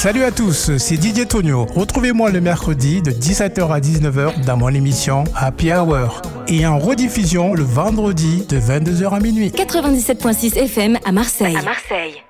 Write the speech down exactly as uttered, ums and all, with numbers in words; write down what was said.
Salut à tous, c'est Didier Tonio. Retrouvez-moi le mercredi de dix-sept heures à dix-neuf heures dans mon émission Happy Hour et en rediffusion le vendredi de vingt-deux heures à minuit. quatre-vingt-dix-sept virgule six F M à Marseille. À Marseille.